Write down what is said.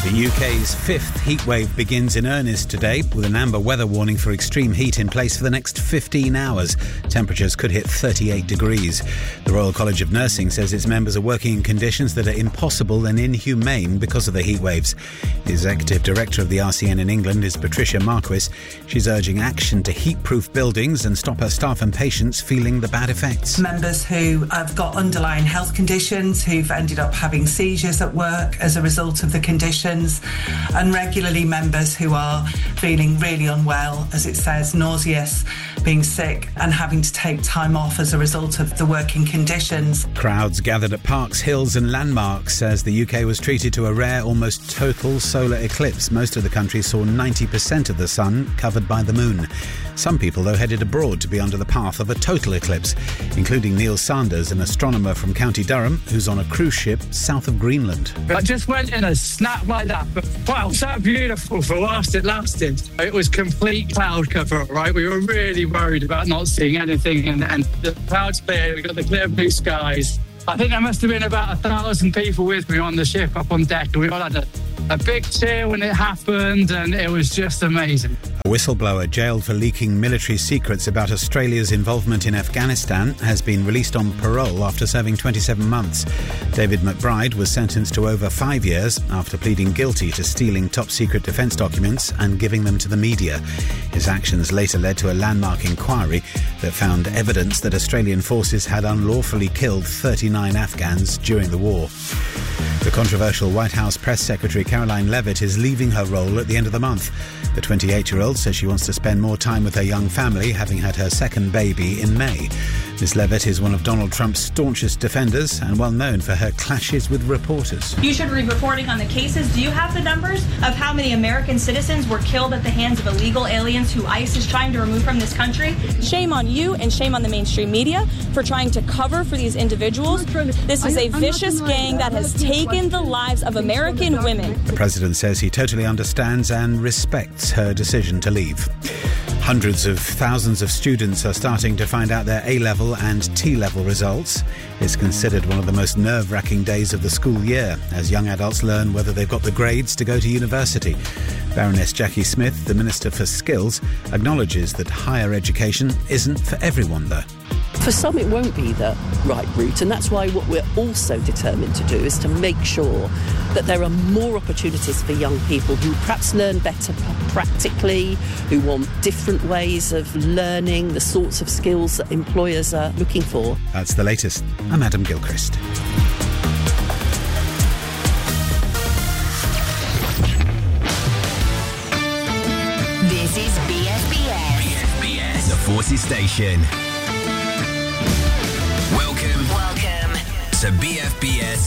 The UK's fifth heatwave begins in earnest today, with an amber weather warning for extreme heat in place for the next 15 hours. Temperatures could hit 38 degrees. The Royal College of Nursing says its members are working in conditions that are impossible and inhumane because of the heatwaves. The Executive Director of the RCN in England is Patricia Marquis. She's urging action to heat-proof buildings and stop her staff and patients feeling the bad effects. Members who have got underlying health conditions, who've ended up having seizures at work as a result of the conditions, and regularly members who are feeling really unwell, as it says, nauseous, being sick and having to take time off as a result of the working conditions. Crowds gathered at parks, hills and landmarks as the UK was treated to a rare, almost total solar eclipse. Most of the country saw 90% of the sun covered by the moon. Some people, though, headed abroad to be under the path of a total eclipse, including Neil Sanders, an astronomer from County Durham, who's on a cruise ship south of Greenland. I just went in a snap like that, but wow, so beautiful for whilst it lasted. It was complete cloud cover, right? We were really worried about not seeing anything, and the clouds cleared, we got the clear blue skies. I think there must have been about 1,000 people with me on the ship up on deck, and we all had a big cheer when it happened, and it was just amazing. A whistleblower jailed for leaking military secrets about Australia's involvement in Afghanistan has been released on parole after serving 27 months. David McBride was sentenced to over 5 years after pleading guilty to stealing top-secret defence documents and giving them to the media. His actions later led to a landmark inquiry that found evidence that Australian forces had unlawfully killed 39 Afghans during the war. The controversial White House Press Secretary Caroline Leavitt is leaving her role at the end of the month. The 28-year-old says she wants to spend more time with her young family, having had her second baby in May. Ms. Leavitt is one of Donald Trump's staunchest defenders and well known for her clashes with reporters. You should be reporting on the cases. Do you have the numbers of how many American citizens were killed at the hands of illegal aliens who ICE is trying to remove from this country? Shame on you and shame on the mainstream media for trying to cover for these individuals. This is a vicious gang that has taken the lives of American women. The president says he totally understands and respects her decision to leave. Hundreds of thousands of students are starting to find out their A-level and T-level results. It's considered one of the most nerve-wracking days of the school year as young adults learn whether they've got the grades to go to university. Baroness Jackie Smith, the Minister for Skills, acknowledges that higher education isn't for everyone, though. For some, it won't be the right route, and that's why what we're also determined to do is to make sure that there are more opportunities for young people who perhaps learn better practically, who want different ways of learning, the sorts of skills that employers are looking for. That's the latest. I'm Adam Gilchrist. This is BFBS. BFBS, the Forces Station. Welcome to BFBS